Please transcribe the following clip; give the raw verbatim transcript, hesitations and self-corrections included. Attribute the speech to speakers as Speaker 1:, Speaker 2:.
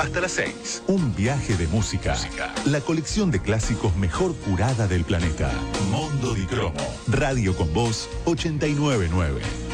Speaker 1: hasta las seis.
Speaker 2: Un viaje de música.
Speaker 1: Música.
Speaker 2: La colección de clásicos mejor curada del planeta. Mondo di Cromo. Radio con Voz ochenta y nueve punto nueve.